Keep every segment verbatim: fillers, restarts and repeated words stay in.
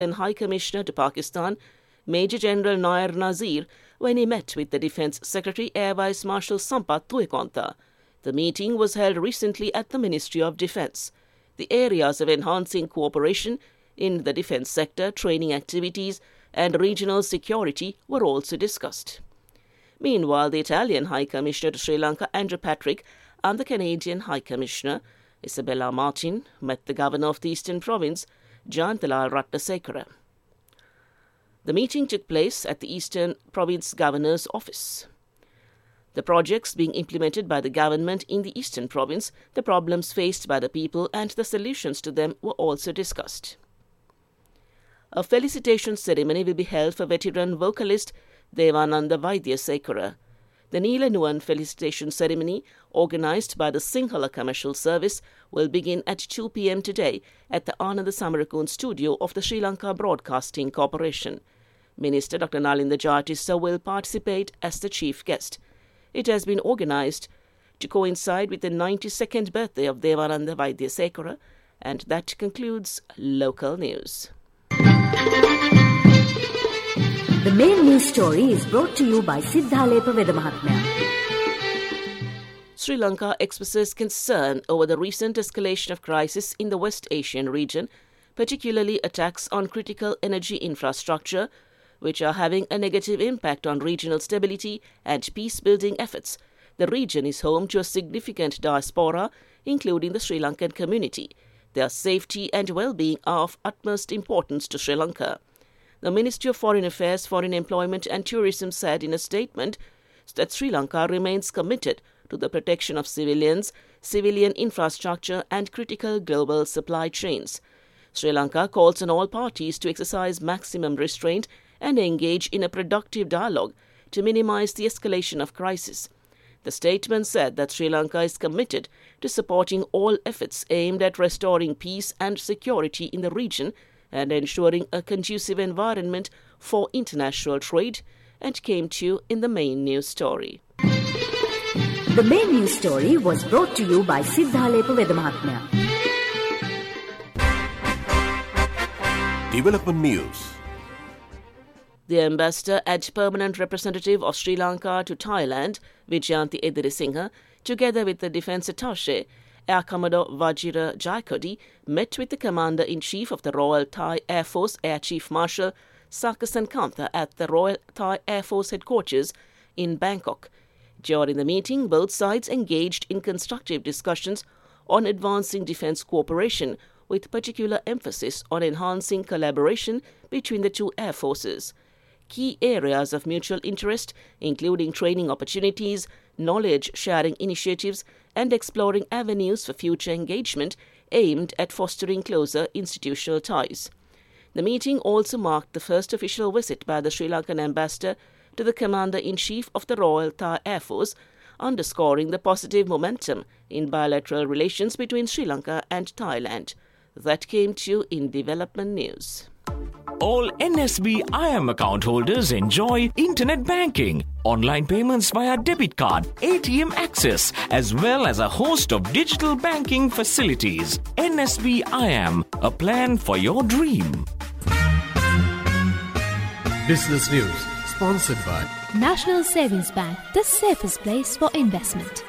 High Commissioner to Pakistan, Major General Nair Nazir, when he met with the Defence Secretary Air Vice Marshal Sampath Tuikonta. The meeting was held recently at the Ministry of Defence. The areas of enhancing cooperation in the defence sector, training activities and regional security were also discussed. Meanwhile, the Italian High Commissioner to Sri Lanka, Andrew Patrick, and the Canadian High Commissioner, Isabella Martin, met the Governor of the Eastern Province, Jayanthala Ratnasekara. The meeting took place at the Eastern Province Governor's office. The projects being implemented by the government in the Eastern Province, the problems faced by the people and the solutions to them were also discussed. A felicitation ceremony will be held for veteran vocalist Devananda Vaidyasekara. The Neela Nuwan felicitation ceremony, organised by the Sinhala Commercial Service, will begin at two p.m. today at the Ananda Samarakund studio of the Sri Lanka Broadcasting Corporation. Minister Doctor Nalinda Jayatissa will participate as the chief guest. It has been organised to coincide with the ninety-second birthday of Devananda Vaidyasekara, and that concludes local news. The main news story is brought to you by Siddhalepa Vedamahatmya. Sri Lanka expresses concern over the recent escalation of crisis in the West Asian region, particularly attacks on critical energy infrastructure, which are having a negative impact on regional stability and peace-building efforts. The region is home to a significant diaspora, including the Sri Lankan community. Their safety and well-being are of utmost importance to Sri Lanka. The Ministry of Foreign Affairs, Foreign Employment and Tourism said in a statement that Sri Lanka remains committed to the protection of civilians, civilian infrastructure and critical global supply chains. Sri Lanka calls on all parties to exercise maximum restraint and engage in a productive dialogue to minimize the escalation of crisis. The statement said that Sri Lanka is committed to supporting all efforts aimed at restoring peace and security in the region and ensuring a conducive environment for international trade, and came to you in the main news story. The main news story was brought to you by Siddhalepa Vedamahatmya. Development News. The Ambassador and Permanent Representative of Sri Lanka to Thailand, Vijayanthi Edirisinghe, together with the Defence Attaché, Air Commodore Vajira Jayakodi, met with the Commander-in-Chief of the Royal Thai Air Force, Air Chief Marshal Sakasan Kantha, at the Royal Thai Air Force Headquarters in Bangkok. During the meeting, both sides engaged in constructive discussions on advancing defence cooperation, with particular emphasis on enhancing collaboration between the two air forces. Key areas of mutual interest, including training opportunities, knowledge-sharing initiatives, and exploring avenues for future engagement aimed at fostering closer institutional ties. The meeting also marked the first official visit by the Sri Lankan ambassador to the Commander-in-Chief of the Royal Thai Air Force, underscoring the positive momentum in bilateral relations between Sri Lanka and Thailand. That came to you in Development News. All N S B I M account holders enjoy internet banking, online payments via debit card, A T M access, as well as a host of digital banking facilities. N S B I M, a plan for your dream. Business News, sponsored by National Savings Bank, the safest place for investment.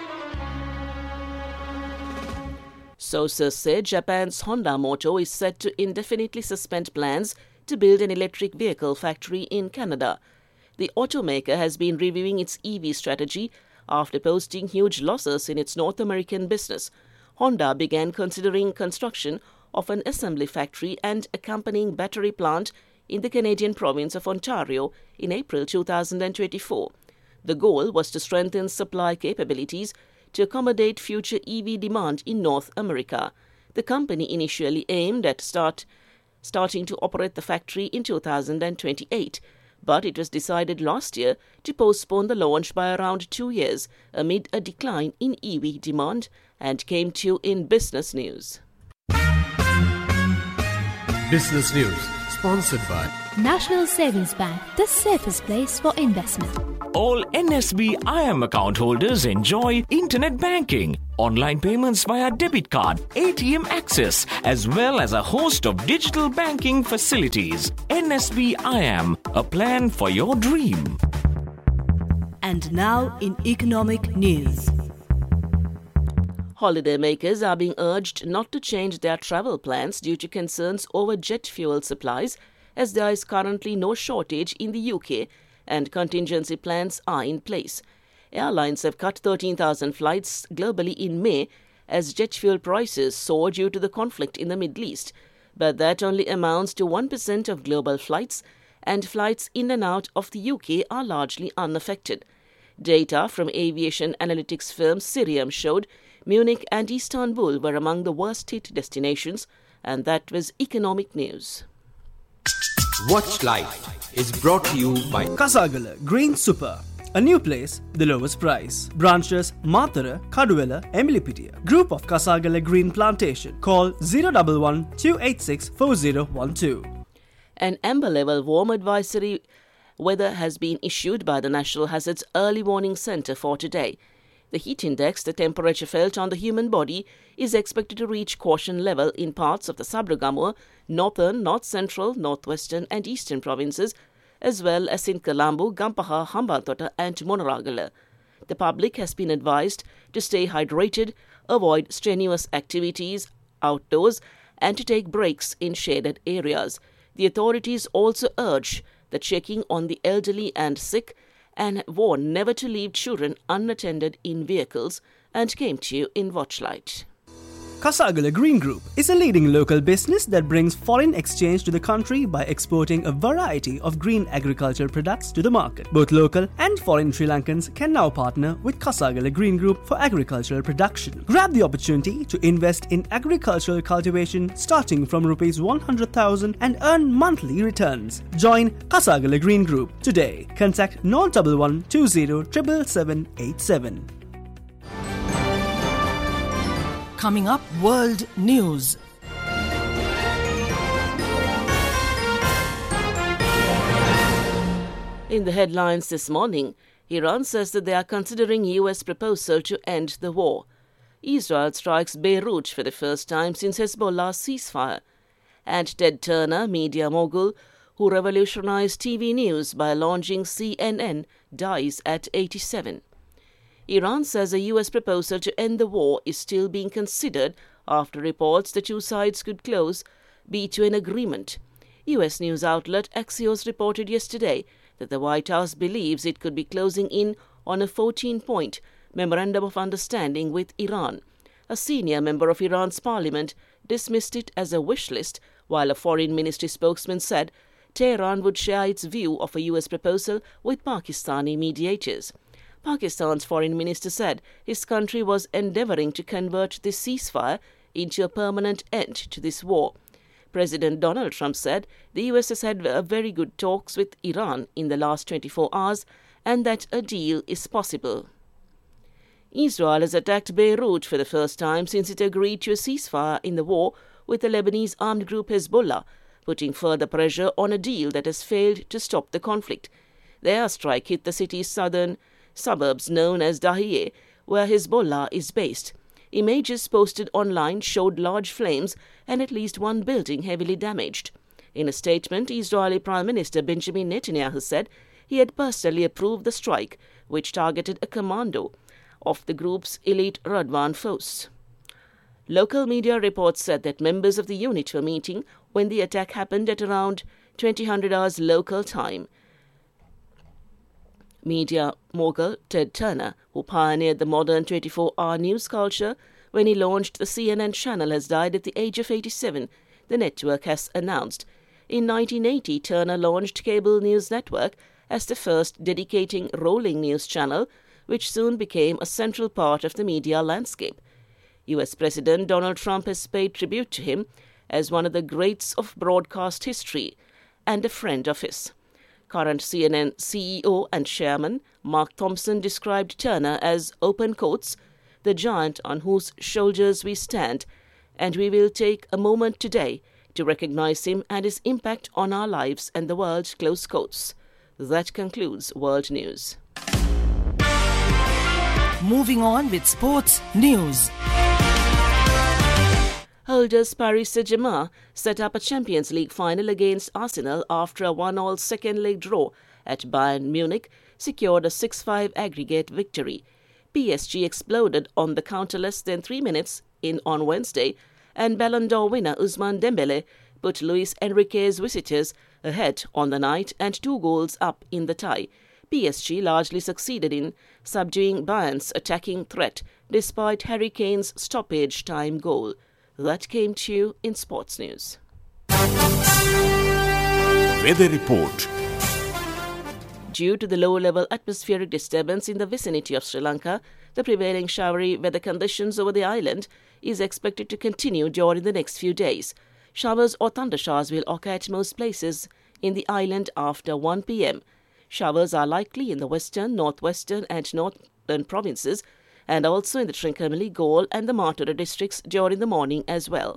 Sources said Japan's Honda Motor is set to indefinitely suspend plans to build an electric vehicle factory in Canada. The automaker has been reviewing its E V strategy after posting huge losses in its North American business. Honda began considering construction of an assembly factory and accompanying battery plant in the Canadian province of Ontario in April two thousand twenty-four. The goal was to strengthen supply capabilities to accommodate future E V demand in North America. The company initially aimed at start, starting to operate the factory in two thousand twenty-eight, but it was decided last year to postpone the launch by around two years amid a decline in E V demand, and came to you in Business News. Business News, sponsored by National Savings Bank, the safest place for investment. All N S B I M account holders enjoy internet banking, online payments via debit card, A T M access, as well as a host of digital banking facilities. N S B I am, a plan for your dream. And now in economic news. Holidaymakers are being urged not to change their travel plans due to concerns over jet fuel supplies, as there is currently no shortage in the U K and contingency plans are in place. Airlines have cut thirteen thousand flights globally in May as jet fuel prices soar due to the conflict in the Middle East, but that only amounts to one percent of global flights, and flights in and out of the U K are largely unaffected. Data from aviation analytics firm Cirium showed Munich and Istanbul were among the worst hit destinations, and that was economic news. Watch Life is brought to you by Kasagala Green Super. A new place, the lowest price. Branches Mathura, Kaduwela, Emilipitiya. Group of Kasagala Green Plantation. Call zero one one, two eight six, four zero one two. An amber level warm advisory weather has been issued by the National Hazards Early Warning Centre for today. The heat index, the temperature felt on the human body, is expected to reach caution level in parts of the Sabragamur, northern, north central, northwestern and eastern provinces, as well as in Kalambu, Gampaha, Hambantota and Monaragala. The public has been advised to stay hydrated, avoid strenuous activities outdoors and to take breaks in shaded areas. The authorities also urge the checking on the elderly and sick and warn never to leave children unattended in vehicles, and came to you in Watchlight. Kasagala Green Group is a leading local business that brings foreign exchange to the country by exporting a variety of green agricultural products to the market. Both local and foreign Sri Lankans can now partner with Kasagala Green Group for agricultural production. Grab the opportunity to invest in agricultural cultivation starting from rupees one hundred thousand and earn monthly returns. Join Kasagala Green Group today. Contact zero one one, two zero seven seven eight seven. Coming up, World News. In the headlines this morning, Iran says that they are considering U S proposal to end the war. Israel strikes Beirut for the first time since Hezbollah's ceasefire. And Ted Turner, media mogul, who revolutionized T V news by launching C N N, dies at eighty-seven. Iran says a U S proposal to end the war is still being considered after reports the two sides could close be to an agreement. U S news outlet Axios reported yesterday that the White House believes it could be closing in on a fourteen-point memorandum of understanding with Iran. A senior member of Iran's parliament dismissed it as a wish list, while a foreign ministry spokesman said Tehran would share its view of a U S proposal with Pakistani mediators. Pakistan's foreign minister said his country was endeavouring to convert this ceasefire into a permanent end to this war. President Donald Trump said the U S has had very good talks with Iran in the last twenty-four hours and that a deal is possible. Israel has attacked Beirut for the first time since it agreed to a ceasefire in the war with the Lebanese armed group Hezbollah, putting further pressure on a deal that has failed to stop the conflict. The airstrike hit the city's southern suburbs known as Dahiyeh, where Hezbollah is based. Images posted online showed large flames and at least one building heavily damaged. In a statement, Israeli Prime Minister Benjamin Netanyahu said he had personally approved the strike, which targeted a commando of the group's elite Radwan force. Local media reports said that members of the unit were meeting when the attack happened at around twenty hundred hours local time. Media mogul Ted Turner, who pioneered the modern twenty-four hour news culture when he launched the C N N channel, has died at the age of eighty-seven, the network has announced. In nineteen eighty, Turner launched Cable News Network as the first dedicating rolling news channel, which soon became a central part of the media landscape. U S President Donald Trump has paid tribute to him as one of the greats of broadcast history and a friend of his. Current C N N C E O and chairman Mark Thompson described Turner as, open quotes, the giant on whose shoulders we stand, and we will take a moment today to recognize him and his impact on our lives and the world, close quotes. That concludes World News. moving on with sports news. Holders Paris Saint-Germain set up a Champions League final against Arsenal after a one-all second-leg draw at Bayern Munich secured a six five aggregate victory. P S G exploded on the counter less than three minutes in on Wednesday, and Ballon d'Or winner Ousmane Dembele put Luis Enrique's visitors ahead on the night and two goals up in the tie. P S G largely succeeded in subduing Bayern's attacking threat despite Harry Kane's stoppage time goal. That came to you in sports news. Weather report. Due to the low-level atmospheric disturbance in the vicinity of Sri Lanka, the prevailing showery weather conditions over the island is expected to continue during the next few days. Showers or thundershowers will occur at most places in the island after one p.m. Showers are likely in the western, northwestern and northern provinces, and also in the Trincomalee, Galle and the Matara districts during the morning as well.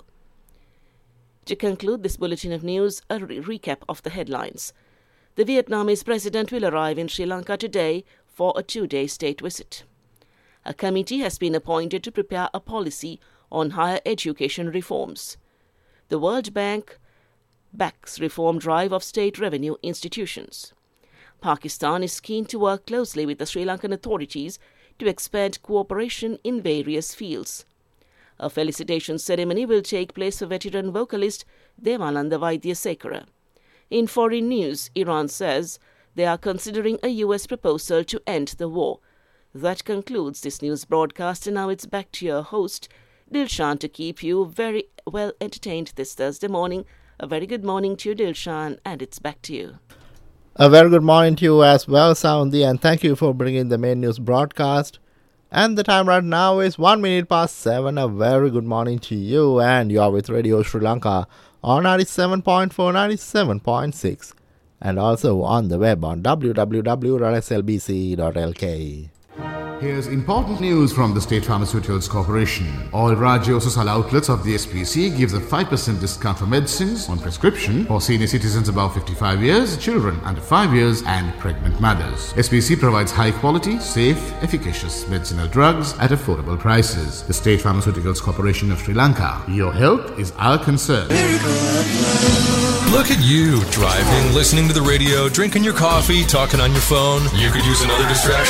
To conclude this bulletin of news, a re- recap of the headlines. The Vietnamese president will arrive in Sri Lanka today for a two-day state visit. A committee has been appointed to prepare a policy on higher education reforms. The World Bank backs reform drive of state revenue institutions. Pakistan is keen to work closely with the Sri Lankan authorities to expand cooperation in various fields. A felicitation ceremony will take place for veteran vocalist Devananda Vaidyasekara. In foreign news, Iran says they are considering a U S proposal to end the war. That concludes this news broadcast, and now it's back to your host, Dilshan, to keep you very well entertained this Thursday morning. A very good morning to you, Dilshan, and it's back to you. A very good morning to you as well, Soundi, and thank you for bringing the main news broadcast. And the time right now is one minute past seven. A very good morning to you, and you are with Radio Sri Lanka on ninety-seven point four, ninety-seven point six, and also on the web on w w w dot s l b c dot l k. Here's important news from the State Pharmaceuticals Corporation. All Rajya Sasal outlets of the S P C gives a five percent discount for medicines on prescription for senior citizens above fifty-five years, children under five years and pregnant mothers. S P C provides high quality, safe, efficacious medicinal drugs at affordable prices. The State Pharmaceuticals Corporation of Sri Lanka. Your health is our concern. Look at you, driving, listening to the radio, drinking your coffee, talking on your phone. You could use another distraction.